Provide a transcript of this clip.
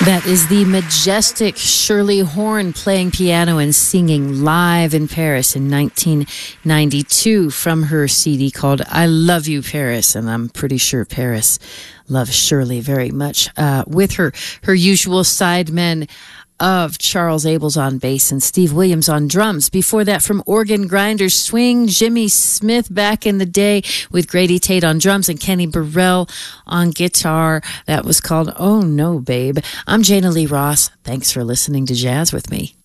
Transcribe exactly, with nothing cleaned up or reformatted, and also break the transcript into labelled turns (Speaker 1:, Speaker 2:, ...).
Speaker 1: That is the majestic Shirley Horn playing piano and singing live in Paris in nineteen ninety-two from her C D called I Love You, Paris. And I'm pretty sure Paris loves Shirley very much. Uh, with her, her usual sidemen of Charles Abels on bass and Steve Williams on drums. Before that, from Organ Grinders Swing, Jimmy Smith back in the day with Grady Tate on drums and Kenny Burrell on guitar. That was called Oh No, Babe. I'm Jana Lee Ross. Thanks for listening to Jazz with me.